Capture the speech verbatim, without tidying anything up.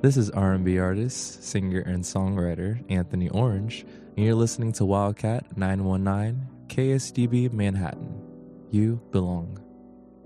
This is R and B artist, singer, and songwriter Anthony Orange, and you're listening to Wildcat nine one nine K S D B Manhattan. You belong.